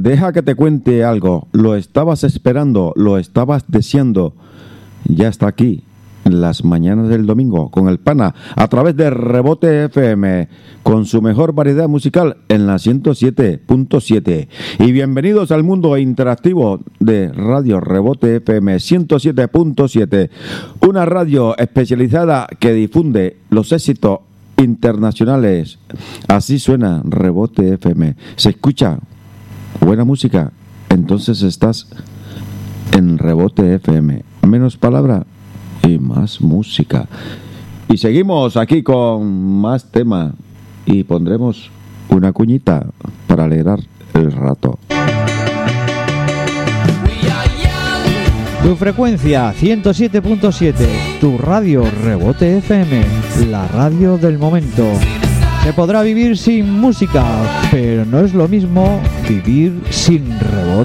Deja que te cuente algo. Lo estabas esperando, lo estabas deseando. Ya está aquí, las mañanas del domingo, con el pana, a través de Rebote FM, con su mejor variedad musical en la 107.7. Y bienvenidos al mundo interactivo de Radio Rebote FM 107.7, una radio especializada que difunde los éxitos internacionales. Así suena Rebote FM. Se escucha buena música, entonces estás en Rebote FM. Menos palabra y más música. Y seguimos aquí con más tema y pondremos una cuñita para alegrar el rato. Tu frecuencia 107.7, tu radio Rebote FM, la radio del momento. Se podrá vivir sin música, pero no es lo mismo vivir sin Rebote.